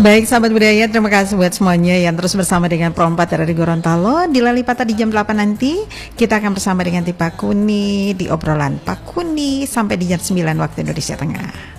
Baik sahabat budaya, terima kasih buat semuanya yang terus bersama dengan Pro 4 dari Gorontalo. Di Lalipata di jam 8 nanti kita akan bersama dengan Pak Kuni di obrolan Pak Kuni sampai di jam 9 waktu Indonesia Tengah.